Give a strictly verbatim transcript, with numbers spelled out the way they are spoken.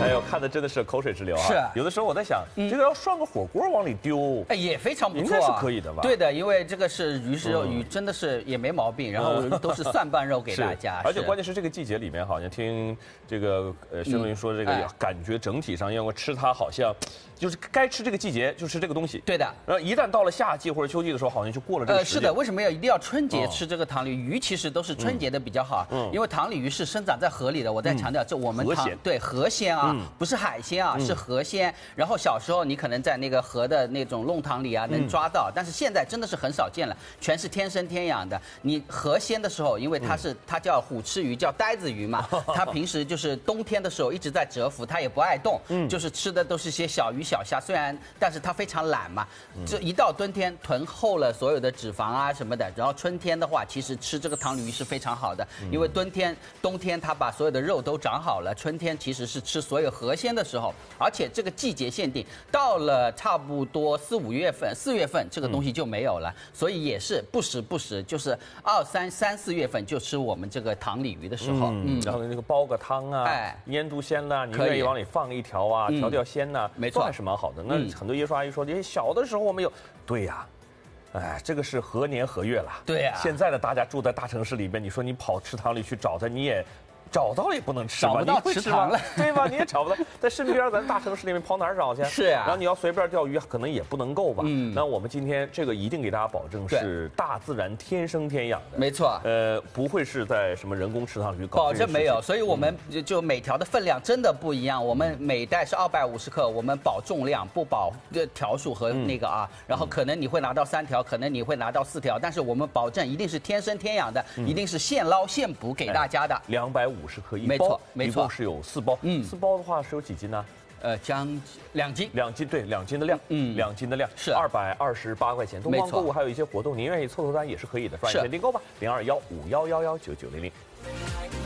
哎呦，看的真的是口水直流啊！ 是， 有的时候我在想，这个要涮个火锅往里丢， 哎，也非常不错， 应该是可以的吧？ 对的，因为这个是鱼是肉，鱼真的是也没毛病，然后都是蒜瓣肉给大家。 而且关键是这个季节里面，好像听这个呃薛龙说，这个感觉整体上，因为吃它好像就是该吃这个季节就吃这个东西。 对的。 然后一旦到了夏季或者秋季的时候，好像就过了这个时间。 呃，是的，为什么要一定要春节吃这个塘鲤鱼？其实都是春节的比较好，因为塘鲤鱼是生长在河里的。我再强调，这我们塘对河鲜啊，不是海鲜啊，是河鲜。然后小时候你可能在那个河的那种弄堂里啊能抓到，但是现在真的是很少见了，全是天生天养的。你河鲜的时候，因为它是它叫虎吃鱼，叫呆子鱼嘛，它平时就是冬天的时候一直在蛰伏，它也不爱动，就是吃的都是些小鱼小虾，虽然但是它非常懒嘛。这一到冬天囤厚了所有的脂肪啊什么的，然后春天的话，其实吃这个塘鲤鱼是非常好的，因为冬天冬天它把所有的肉都长好了，春天其实是吃所有河鲜的时候，而且这个季节限定，到了差不多四五月份、四月份这个东西就没有了，所以也是不时不时，就是二三三四月份就吃我们这个塘鲤鱼的时候， 嗯，然后那个煲个汤啊，哎，腌笃鲜呐，你愿意往里放一条啊，调调鲜呐， 没错， 都还是蛮好的。那很多爷叔阿姨说，哎，小的时候我们有，对呀。哎，这个是何年何月了？ 对呀、 啊。现在的大家住在大城市里边，你说你跑池塘里去找它，你也找到了也不能吃吧？ 找不到池塘了， 对吧？你也找不到，在身边咱大城市里面跑哪儿找去？ 是呀、啊。 然后你要随便钓鱼，可能也不能够吧？嗯。那我们今天这个一定给大家保证是大自然天生天养的， 没错。 呃，不会是在什么人工池塘里搞。 保证没有，所以我们就每条的分量真的不一样。我们每袋是二百五十克，我们保重量，不保条数和那个啊。然后可能你会拿到三条，可能你会拿到四条，但是我们保证一定是天生天养的，一定是现捞现捕给大家的。 两百五十克一包。 没错。没错， 一共是有四包，嗯，四包的话是有几斤呢？ 呃，将两斤， 两斤，对，两斤的量，嗯，两斤的量是二百二十八块钱。东方购物还有一些活动，您愿意凑凑单也是可以的，抓紧时间订购吧，零二幺五幺幺幺九九零零。